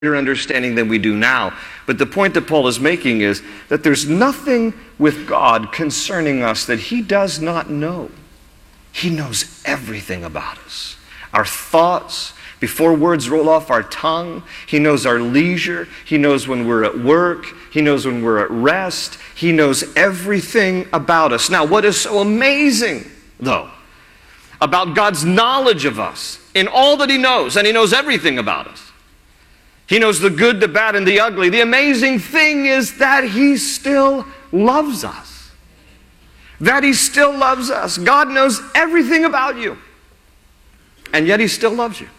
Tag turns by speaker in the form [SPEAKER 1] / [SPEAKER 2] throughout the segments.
[SPEAKER 1] understanding than we do now. But the point that Paul is making is that there's nothing with God concerning us that he does not know. He knows everything about us. Our thoughts, before words roll off our tongue, he knows our leisure. He knows when we're at work. He knows when we're at rest. He knows everything about us. Now, what is so amazing, though, about God's knowledge of us in all that he knows, and he knows everything about us. He knows the good, the bad, and the ugly. The amazing thing is that he still loves us. That he still loves us. God knows everything about you. And yet he still loves you.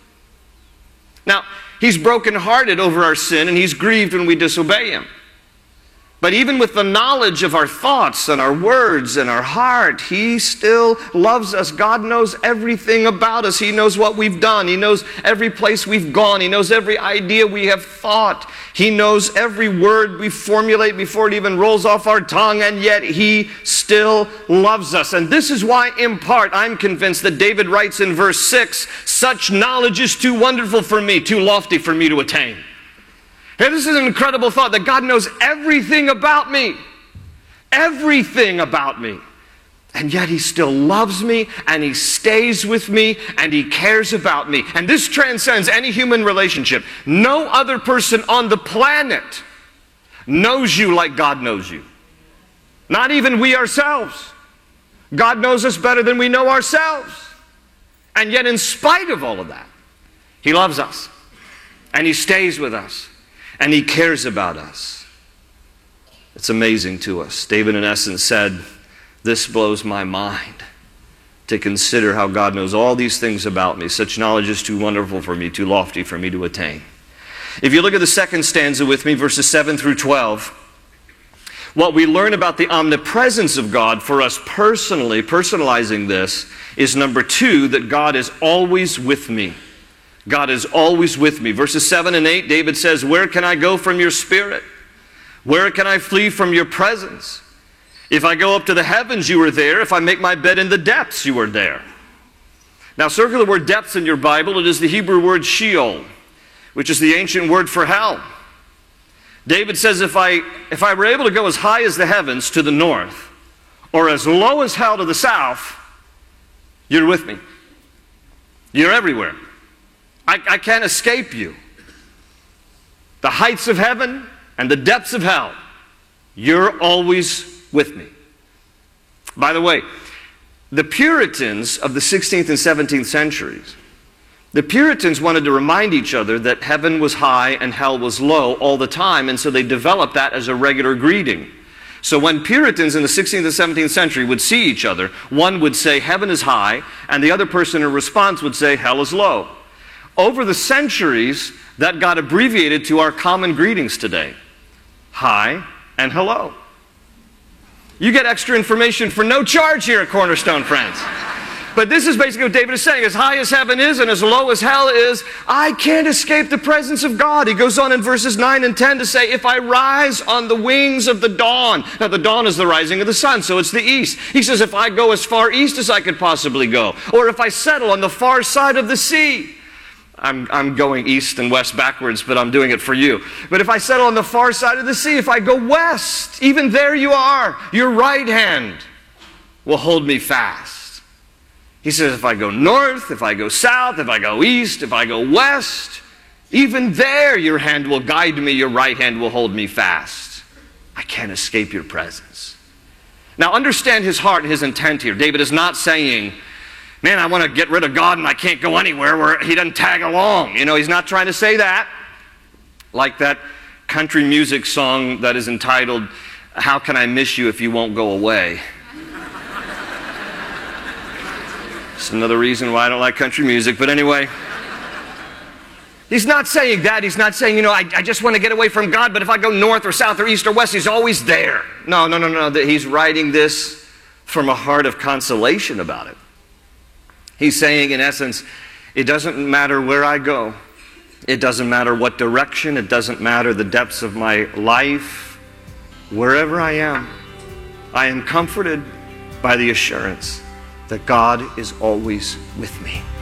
[SPEAKER 1] Now, he's brokenhearted over our sin, and he's grieved when we disobey him. But even with the knowledge of our thoughts and our words and our heart, he still loves us. God knows everything about us. He knows what we've done. He knows every place we've gone. He knows every idea we have thought. He knows every word we formulate before it even rolls off our tongue, and yet he still loves us. And this is why, in part, I'm convinced that David writes in verse 6, "Such knowledge is too wonderful for me, too lofty for me to attain." Hey, this is an incredible thought that God knows everything about me. Everything about me. And yet he still loves me, and he stays with me, and he cares about me. And this transcends any human relationship. No other person on the planet knows you like God knows you. Not even we ourselves. God knows us better than we know ourselves. And yet in spite of all of that, he loves us, and he stays with us. And he cares about us. It's amazing to us. David, in essence, said, "This blows my mind to consider how God knows all these things about me. Such knowledge is too wonderful for me, too lofty for me to attain." If you look at the second stanza with me, verses 7 through 12, what we learn about the omnipresence of God for us personally, personalizing this, is number 2, that God is always with me. God is always with me. Verses 7 and 8, David says, "Where can I go from your spirit? Where can I flee from your presence? If I go up to the heavens, you are there. If I make my bed in the depths, you are there." Now, circle the word depths in your Bible. It is the Hebrew word Sheol, which is the ancient word for hell. David says, if I were able to go as high as the heavens to the north, or as low as hell to the south, you're with me. You're everywhere. I can't escape you. The heights of heaven and the depths of hell, you're always with me. By the way, the Puritans of the 16th and 17th centuries, the Puritans wanted to remind each other that heaven was high and hell was low all the time, and so they developed that as a regular greeting. So when Puritans in the 16th and 17th century would see each other, one would say, "Heaven is high," and the other person in response would say, "Hell is low." Over the centuries, that got abbreviated to our common greetings today. Hi and hello. You get extra information for no charge here at Cornerstone, friends. But this is basically what David is saying. As high as heaven is and as low as hell is, I can't escape the presence of God. He goes on in verses 9 and 10 to say, "If I rise on the wings of the dawn." Now, the dawn is the rising of the sun, so it's the east. He says, if I go as far east as I could possibly go, or if I settle on the far side of the sea. I'm going east and west backwards, but I'm doing it for you. But if I settle on the far side of the sea, if I go west, even there you are. Your right hand will hold me fast. He says, if I go north, if I go south, if I go east, if I go west, even there your hand will guide me, your right hand will hold me fast. I can't escape your presence. Now understand his heart and his intent here. David is not saying, man, I want to get rid of God and I can't go anywhere where he doesn't tag along. You know, he's not trying to say that. Like that country music song that is entitled, "How Can I Miss You If You Won't Go Away?" It's another reason why I don't like country music, but anyway. He's not saying that. He's not saying, I just want to get away from God, but if I go north or south or east or west, he's always there. No. He's writing this from a heart of consolation about it. He's saying, in essence, it doesn't matter where I go. It doesn't matter what direction. It doesn't matter the depths of my life. Wherever I am comforted by the assurance that God is always with me.